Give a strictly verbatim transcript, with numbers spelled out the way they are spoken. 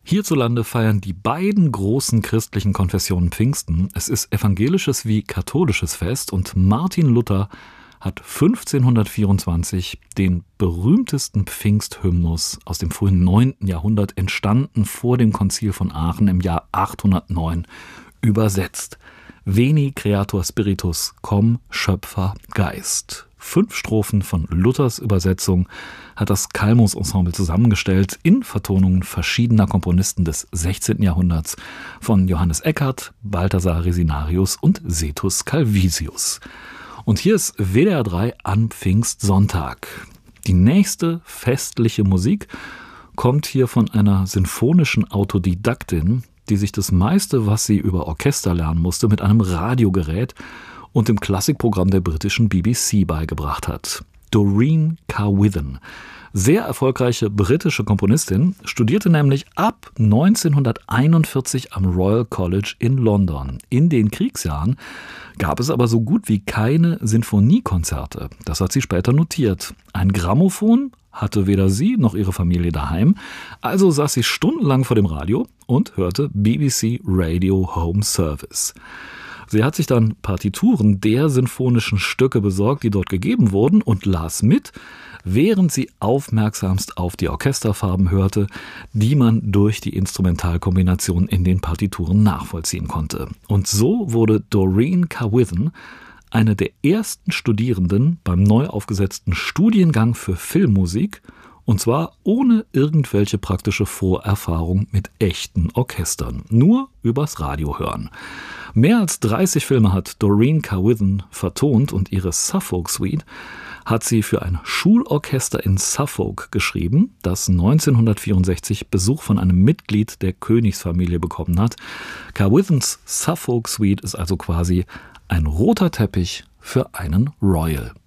Hierzulande feiern die beiden großen christlichen Konfessionen Pfingsten. Es ist evangelisches wie katholisches Fest und Martin Luther hat fünfzehnhundertvierundzwanzig den berühmtesten Pfingsthymnus aus dem frühen neunten Jahrhundert, entstanden vor dem Konzil von Aachen im Jahr achthundertneun, übersetzt. Veni Creator Spiritus, komm Schöpfer Geist. Fünf Strophen von Luthers Übersetzung hat das Calmus Ensemble zusammengestellt in Vertonungen verschiedener Komponisten des sechzehnten Jahrhunderts von Johannes Eckart, Balthasar Resinarius und Setus Calvisius. Und hier ist W D R drei an Pfingstsonntag. Die nächste festliche Musik kommt hier von einer sinfonischen Autodidaktin, die sich das meiste, was sie über Orchester lernen musste, mit einem Radiogerät und dem Klassikprogramm der britischen B B C beigebracht hat. Doreen Carwithen, sehr erfolgreiche britische Komponistin, studierte nämlich ab neunzehnhunderteinundvierzig am Royal College in London. In den Kriegsjahren gab es aber so gut wie keine Sinfoniekonzerte. Das hat sie später notiert. Ein Grammophon hatte weder sie noch ihre Familie daheim, also saß sie stundenlang vor dem Radio und hörte B B C Radio Home Service. Sie hat sich dann Partituren der sinfonischen Stücke besorgt, die dort gegeben wurden, und las mit, während sie aufmerksamst auf die Orchesterfarben hörte, die man durch die Instrumentalkombination in den Partituren nachvollziehen konnte. Und so wurde Doreen Carwithen eine der ersten Studierenden beim neu aufgesetzten Studiengang für Filmmusik, und zwar ohne irgendwelche praktische Vorerfahrung mit echten Orchestern, nur übers Radio hören. Mehr als dreißig Filme hat Doreen Carwithen vertont und ihre Suffolk Suite hat sie für ein Schulorchester in Suffolk geschrieben, das neunzehnhundertvierundsechzig Besuch von einem Mitglied der Königsfamilie bekommen hat. Carwithens Suffolk Suite ist also quasi ein roter Teppich für einen Royal.